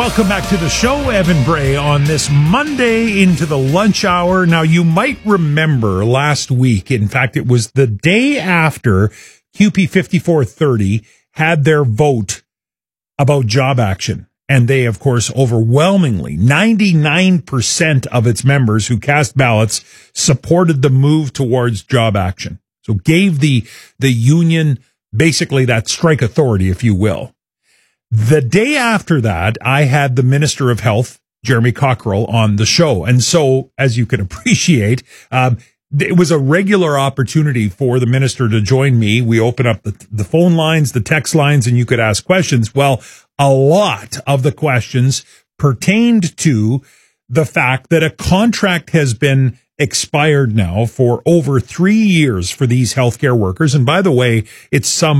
Welcome back to the show, Evan Bray, on this Monday into the lunch hour. Now, you might remember last week, in fact, it was the day after QP 5430 had their vote about job action. And they, of course, overwhelmingly, 99% of its members who cast ballots supported the move towards job action. So gave the union basically that strike authority, if you will. The day after that, I had the Minister of Health, Jeremy Cockrell, on the show. And so, as you can appreciate, it was a regular opportunity for the minister to join me. We open up the phone lines, the text lines, and you could ask questions. Well, a lot of the questions pertained to the fact that a contract has been expired now for over 3 years for these healthcare workers. And by the way, it's some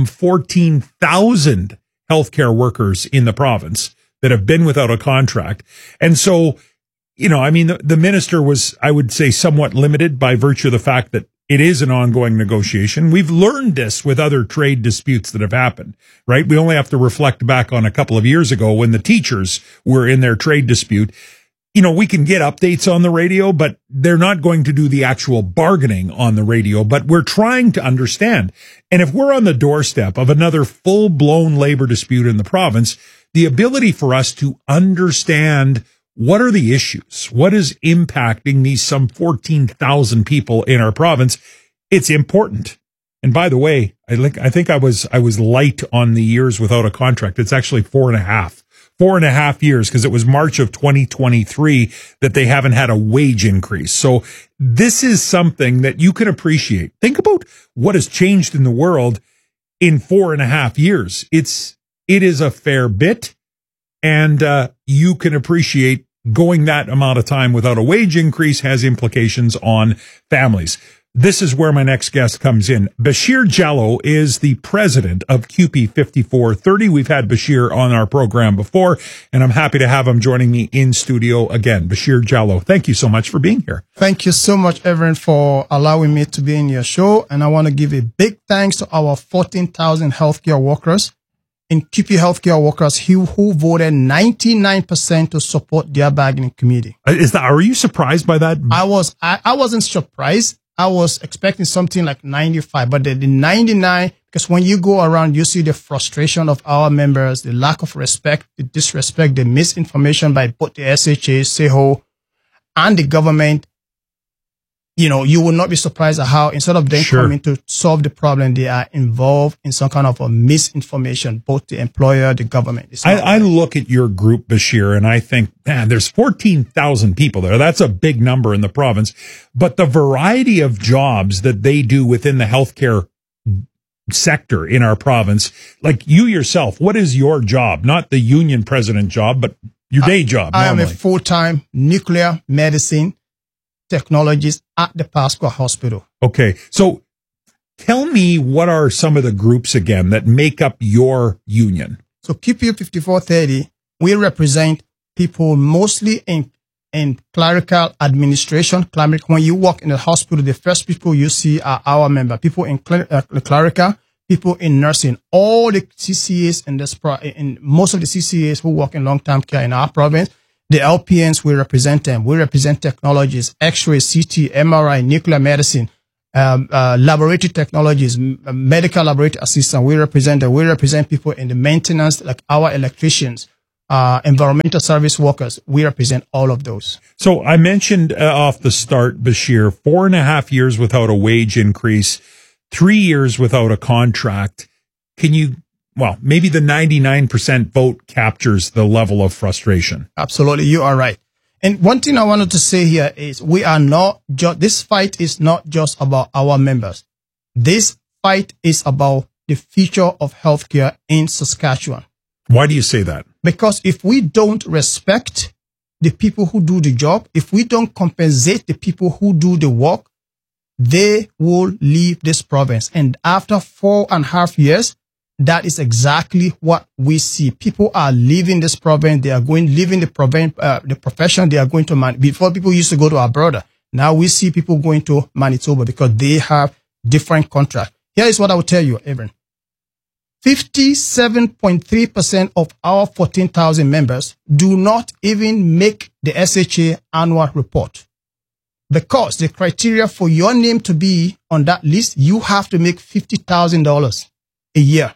14,000 healthcare workers in the province that have been without a contract. And so, you know, I mean, the minister was, I would say, somewhat limited by virtue of the fact that it is an ongoing negotiation. We've learned this with other trade disputes that have happened, right? We only have to reflect back on a couple of years ago when the teachers were in their trade dispute. You know, we can get updates on the radio, but they're not going to do the actual bargaining on the radio, but we're trying to understand. And if we're on the doorstep of another full-blown labor dispute in the province, the ability for us to understand what are the issues, what is impacting these some 14,000 people in our province, it's important. And by the way, I think I was light on the years without a contract. It's actually 4.5 years, because it was March of 2023 that they haven't had a wage increase. So this is something that you can appreciate. Think about what has changed in the world in 4.5 years. It is a fair bit, and you can appreciate going that amount of time without a wage increase has implications on families. This is where my next guest comes in. Bashir Jallow is the president of QP 5430. We've had Bashir on our program before, and I'm happy to have him joining me in studio again. Bashir Jallow, thank you so much for being here. Thank you so much, Evan, for allowing me to be in your show. And I want to give a big thanks to our 14,000 healthcare workers in QP Healthcare Workers who voted 99% to support their bargaining committee. Are you surprised by that? I wasn't surprised. I was expecting something like 95, but the 99, because when you go around, you see the frustration of our members, the lack of respect, the disrespect, the misinformation by both the SHA, SEHO, and the government. You know, you will not be surprised at how instead of them coming to solve the problem, they are involved in some kind of a misinformation, both the employer, the government. I look at your group, Bashir, and I think, man, there's 14,000 people there. That's a big number in the province. But the variety of jobs that they do within the healthcare sector in our province, like you yourself, what is your job? Not the union president job, but your day job. I am a full-time nuclear medicine technologist at the Pasqua Hospital. Okay. So tell me, what are some of the groups again that make up your union? So QP 5430, we represent people mostly in clerical administration. When you work in the hospital, the first people you see are our member, people in clerical, people in nursing, all the CCAs in most of the CCAs who work in long-term care in our province. The LPNs, we represent them. We represent technologies, X-ray, CT, MRI, nuclear medicine, laboratory technologies, medical laboratory assistant. We represent them. We represent people in the maintenance, like our electricians, environmental service workers. We represent all of those. So I mentioned off the start, Bashir, 4.5 years without a wage increase, 3 years without a contract. Well, maybe the 99% vote captures the level of frustration. Absolutely. You are right. And one thing I wanted to say here is this fight is not just about our members. This fight is about the future of healthcare in Saskatchewan. Why do you say that? Because if we don't respect the people who do the job, if we don't compensate the people who do the work, they will leave this province. And after 4.5 years, that is exactly what we see. People are leaving this province. They are leaving the profession. They are going to before people used to go to Alberta. Now we see people going to Manitoba because they have different contracts. Here is what I will tell you, Evan. 57.3% of our 14,000 members do not even make the SHA annual report. Because the criteria for your name to be on that list, you have to make $50,000 a year.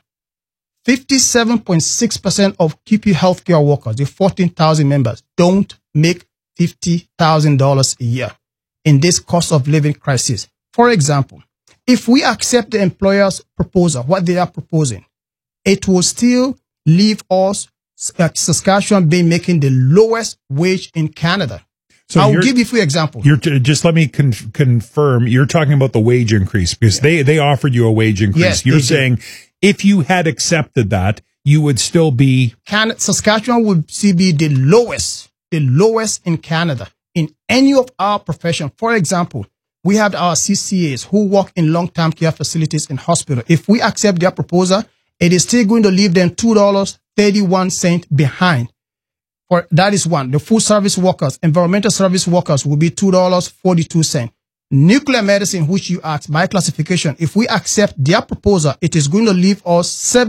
57.6% of QP healthcare workers, the 14,000 members, don't make $50,000 a year in this cost of living crisis. For example, if we accept the employer's proposal, what they are proposing, it will still leave us, Saskatchewan, being making the lowest wage in Canada. So I'll give you a few examples. Just let me confirm. You're talking about the wage increase because they offered you a wage increase. Yes, you're saying if you had accepted that, you would still be Saskatchewan would still be the lowest in Canada in any of our profession. For example, we have our CCAs who work in long-term care facilities in hospital. If we accept their proposal, it is still going to leave them $2.31 behind. For that is one. The food service workers, environmental service workers will be $2.42. Nuclear medicine, which you asked, by classification, if we accept their proposal, it is going to leave us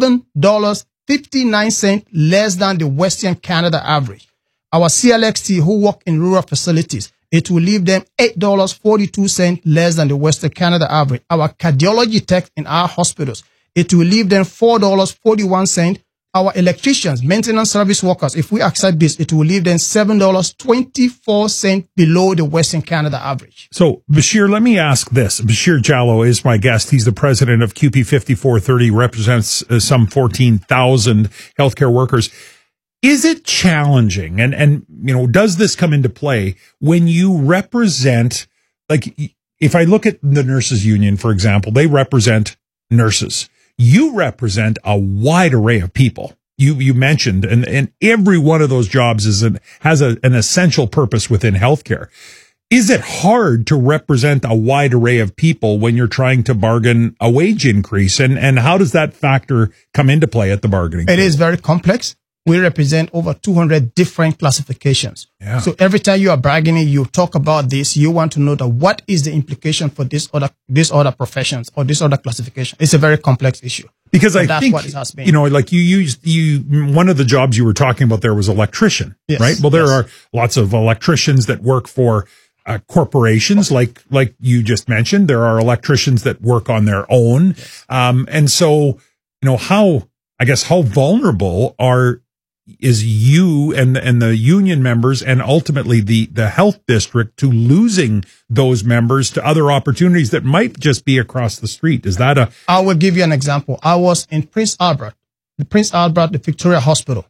$7.59 less than the Western Canada average. Our CLXT, who work in rural facilities, it will leave them $8.42 less than the Western Canada average. Our cardiology tech in our hospitals, it will leave them $4.41. Our electricians, maintenance service workers, if we accept this, it will leave them $7.24 below the Western Canada average. So, Bashir, let me ask this. Bashir Jallow is my guest. He's the president of QP 5430, represents some 14,000 healthcare workers. Is it challenging? And, does this come into play when you represent, like, if I look at the nurses union, for example, they represent nurses. You represent a wide array of people. You mentioned, and every one of those jobs has an essential purpose within healthcare. Is it hard to represent a wide array of people when you're trying to bargain a wage increase? And how does that factor come into play at the bargaining table? It is very complex. We represent over 200 different classifications. Yeah. So every time you are bargaining, you talk about this, you want to know that what is the implication for this other professions or this other classification. It's a very complex issue. Because I that's think, what it has been. like one of the jobs you were talking about there was electrician, yes, right? Well, there are lots of electricians that work for corporations, like you just mentioned. There are electricians that work on their own. Yes. And so, how vulnerable is you and the union members and ultimately the health district to losing those members to other opportunities that might just be across the street? Is that I will give you an example. I was in Prince Albert, the Victoria Hospital,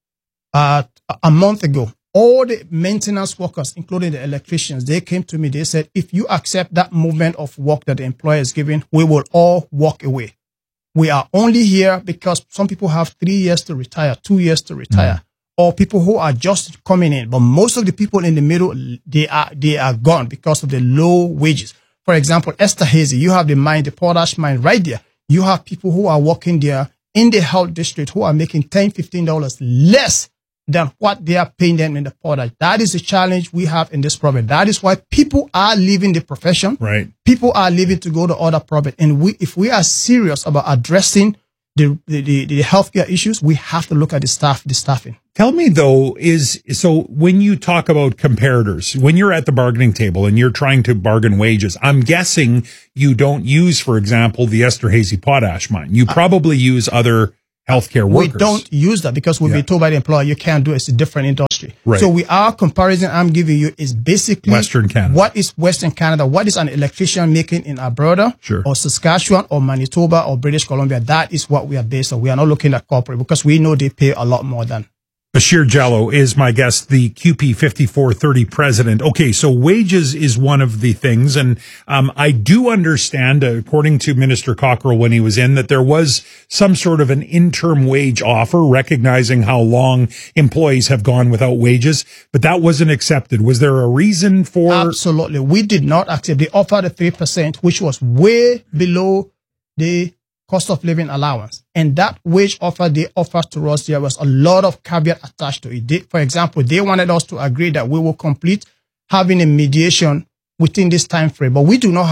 a month ago. All the maintenance workers, including the electricians, they came to me. They said, if you accept that movement of work that the employer is giving, we will all walk away. We are only here because some people have 3 years to retire, 2 years to retire, or people who are just coming in. But most of the people in the middle, they are gone because of the low wages. For example, Esterhazy, you have the potash mine right there. You have people who are working there in the health district who are making $10, $15 less than what they are paying them in the potash. That is the challenge we have in this province. That is why people are leaving the profession. Right. People are leaving to go to other province. And if we are serious about addressing the healthcare issues, we have to look at the staffing. Tell me though, so when you talk about comparators, when you're at the bargaining table and you're trying to bargain wages, I'm guessing you don't use, for example, the Esterhazy potash mine. You probably use other healthcare workers. We don't use that because we've been told by the employer you can't do it. It's a different industry. Right. So our comparison I'm giving you is basically Western Canada. What is Western Canada? What is an electrician making in Alberta or Saskatchewan or Manitoba or British Columbia? That is what we are based on. We are not looking at corporate because we know they pay a lot more than. Bashir Jallow is my guest, the QP 5430 president. Okay, so wages is one of the things, and I do understand, according to Minister Cockrell when he was in, that there was some sort of an interim wage offer, recognizing how long employees have gone without wages, but that wasn't accepted. Was there a reason for? Absolutely, we did not accept. They offered a 3%, which was way below the cost of living allowance. And that wage offer they offered to us, there was a lot of caveat attached to it. For example, they wanted us to agree that we will complete having a mediation within this time frame, but we do not have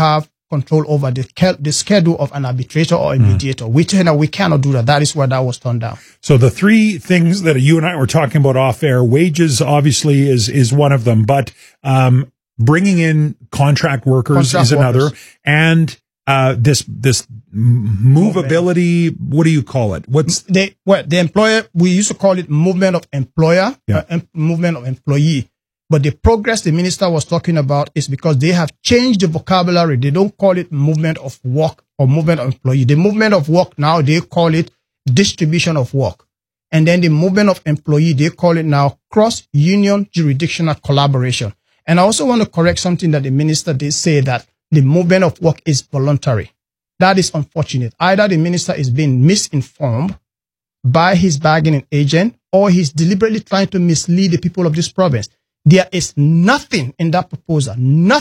control over the schedule of an arbitrator or a mediator. We cannot do that. That is why that was turned down. So the three things that you and I were talking about off air, wages obviously is one of them, but bringing in contract workers is another, and this movability. What do you call it? The employer? We used to call it movement of employer, movement of employee. But the progress the minister was talking about is because they have changed the vocabulary. They don't call it movement of work or movement of employee. The movement of work now, they call it distribution of work. And then the movement of employee, they call it now cross-union jurisdictional collaboration. And I also want to correct something that the minister did say, that the movement of work is voluntary. That is unfortunate. Either the minister is being misinformed by his bargaining agent, or he's deliberately trying to mislead the people of this province. There is nothing in that proposal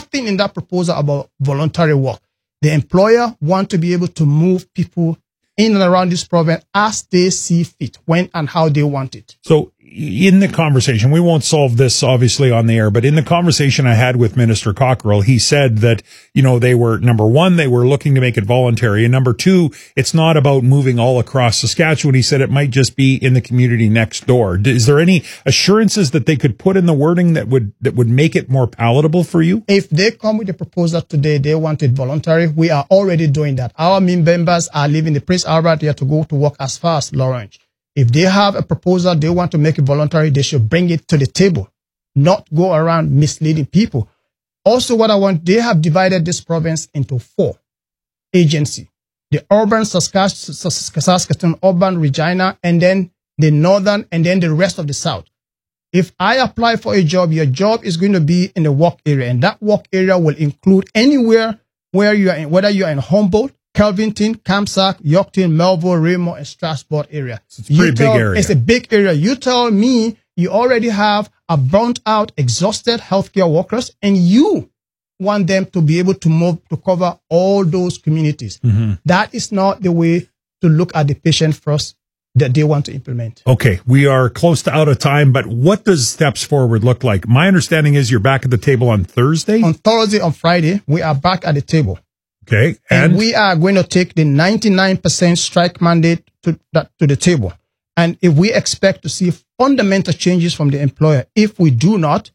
about voluntary work. The employer wants to be able to move people in and around this province as they see fit, when and how they want it. So in the conversation, we won't solve this obviously on the air, but in the conversation I had with Minister Cockrell, he said that, they were, number one, they were looking to make it voluntary. And number two, it's not about moving all across Saskatchewan. He said it might just be in the community next door. Is there any assurances that they could put in the wording that would make it more palatable for you? If they come with a proposal today, they want it voluntary. We are already doing that. Our members are leaving the Prince Albert here to go to work as far as Lawrence. If they have a proposal, they want to make it voluntary, they should bring it to the table, not go around misleading people. Also, they have divided this province into 4 agencies. The urban Saskatoon, urban Regina, and then the northern, and then the rest of the south. If I apply for a job, your job is going to be in the work area, and that work area will include anywhere where you are in, whether you are in Humboldt, Kelvington, Kamsack, Yorkton, Melville, Raymond, and Strasbourg area. It's a pretty big area. It's a big area. You tell me you already have a burnt out, exhausted healthcare workers, and you want them to be able to move to cover all those communities. Mm-hmm. That is not the way to look at the patient first that they want to implement. Okay, we are close to out of time, but what does steps forward look like? My understanding is you're back at the table on Thursday? On Thursday, on Friday, we are back at the table. Okay. And we are going to take the 99% strike mandate to the table. And if we expect to see fundamental changes from the employer, if we do not,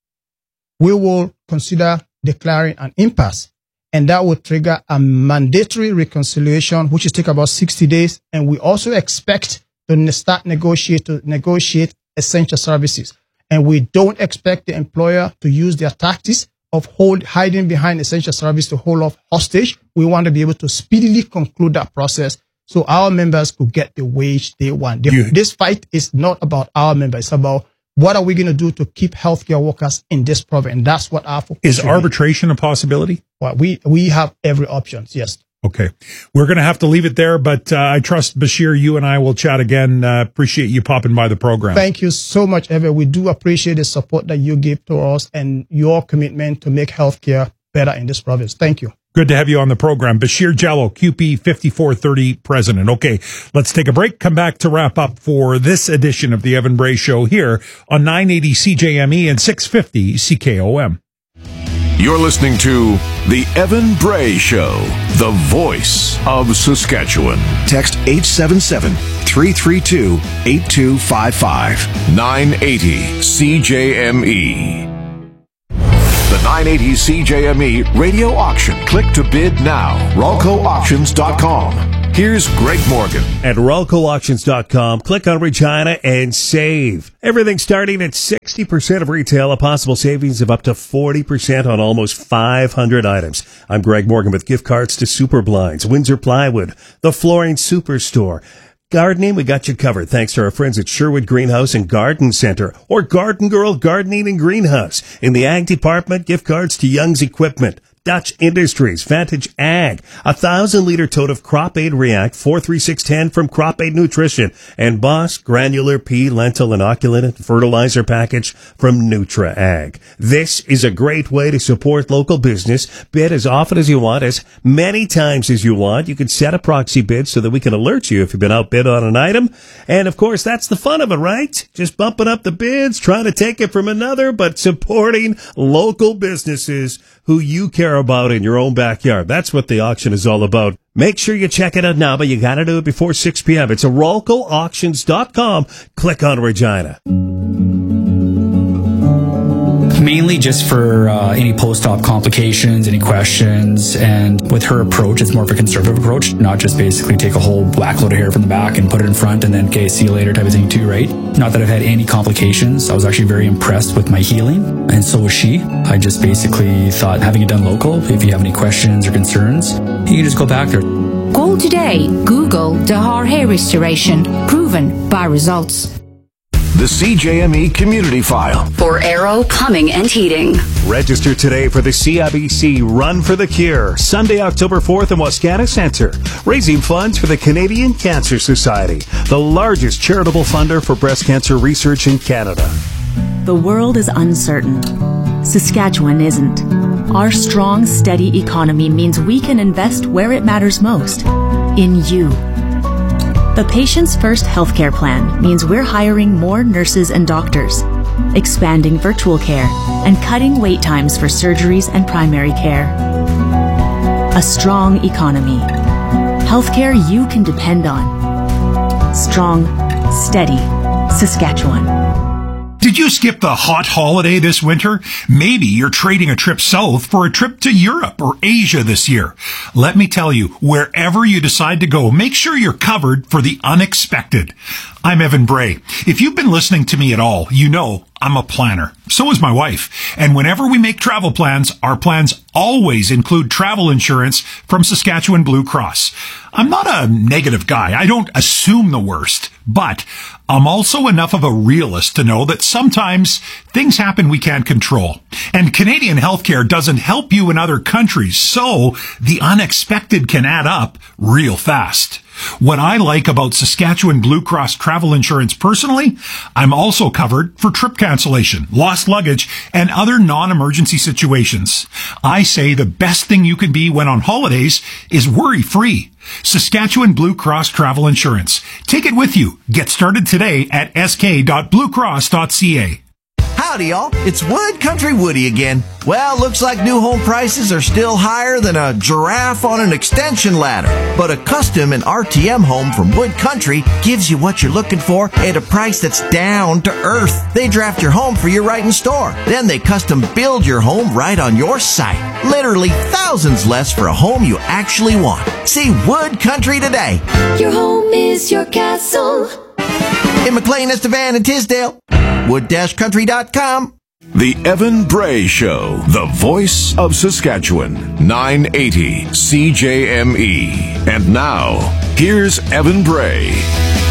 we will consider declaring an impasse. And that will trigger a mandatory reconciliation, which will take about 60 days. And we also expect to start negotiate essential services. And we don't expect the employer to use their tactics of hiding behind essential service to hold off hostage. We want to be able to speedily conclude that process so our members could get the wage they want. This fight is not about our members. It's about what are we going to do to keep healthcare workers in this province. And that's what our focus is. Arbitration a possibility? Well, we have every option. Yes. Okay. We're going to have to leave it there, but I trust, Bashir, you and I will chat again. Appreciate you popping by the program. Thank you so much, Ever. We do appreciate the support that you give to us and your commitment to make healthcare better in this province. Thank you. Good to have you on the program. Bashir Jallow, QP 5430 president. Okay, let's take a break. Come back to wrap up for this edition of the Evan Bray Show here on 980 CJME and 650 CKOM. You're listening to The Evan Bray Show, the voice of Saskatchewan. Text 877-332-8255. 980 CJME. The 980 CJME radio auction. Click to bid now. RALCOauctions.com. Here's Greg Morgan. At RALCOauctions.com, click on Regina and save. Everything starting at 60% of retail, a possible savings of up to 40% on almost 500 items. I'm Greg Morgan with gift cards to Super Blinds, Windsor Plywood, the Flooring Superstore. Gardening, we got you covered thanks to our friends at Sherwood Greenhouse and Garden Center, or Garden Girl Gardening and Greenhouse. In the Ag Department, gift cards to Young's Equipment, Dutch Industries, Vantage Ag, 1,000-liter tote of Crop Aid React 43610 from Crop Aid Nutrition, and Boss Granular Pea, Lentil, Inoculant, and Fertilizer Package from Nutra Ag. This is a great way to support local business. Bid as often as you want, as many times as you want. You can set a proxy bid so that we can alert you if you've been outbid on an item. And, of course, that's the fun of it, right? Just bumping up the bids, trying to take it from another, but supporting local businesses who you care care about in your own backyard. That's what the auction is all about. Make sure you check it out now, but you got to do it before 6 p.m. It's ArolcoAuctions.com. Click on Regina. Mainly just for any post-op complications, any questions, and with her approach, it's more of a conservative approach, not just basically take a whole whack load of hair from the back and put it in front and then, okay, see you later type of thing too, right? Not that I've had any complications. I was actually very impressed with my healing, and so was she. I just basically thought, having it done local, if you have any questions or concerns, you can just go back there. Call today. Google Dahar Hair Restoration. Proven by results. The CJME Community File. For Arrow Plumbing and Heating. Register today for the CIBC Run for the Cure, Sunday, October 4th in Wascana Centre, raising funds for the Canadian Cancer Society, the largest charitable funder for breast cancer research in Canada. The world is uncertain. Saskatchewan isn't. Our strong, steady economy means we can invest where it matters most, in you. The Patients First healthcare plan means we're hiring more nurses and doctors, expanding virtual care, and cutting wait times for surgeries and primary care. A strong economy. Healthcare you can depend on. Strong, steady Saskatchewan. Did you skip the hot holiday this winter? Maybe you're trading a trip south for a trip to Europe or Asia this year. Let me tell you, wherever you decide to go, make sure you're covered for the unexpected. I'm Evan Bray. If you've been listening to me at all, you know I'm a planner. So is my wife. And whenever we make travel plans, our plans always include travel insurance from Saskatchewan Blue Cross. I'm not a negative guy. I don't assume the worst. But I'm also enough of a realist to know that sometimes things happen we can't control. And Canadian healthcare doesn't help you in other countries, so the unexpected can add up real fast. What I like about Saskatchewan Blue Cross travel insurance personally, I'm also covered for trip cancellation, lost luggage, and other non-emergency situations. I say the best thing you can be when on holidays is worry-free. Saskatchewan Blue Cross Travel Insurance. Take it with you. Get started today at sk.bluecross.ca. Howdy, y'all. It's Wood Country Woody again. Well, looks like new home prices are still higher than a giraffe on an extension ladder. But a custom and RTM home from Wood Country gives you what you're looking for at a price that's down to earth. They draft your home for you right in store. Then they custom build your home right on your site. Literally thousands less for a home you actually want. See Wood Country today. Your home is your castle. In McLean, Estevan, and Tisdale. Wood-country.com. The Evan Bray Show, the voice of Saskatchewan, 980 CJME. And now, here's Evan Bray.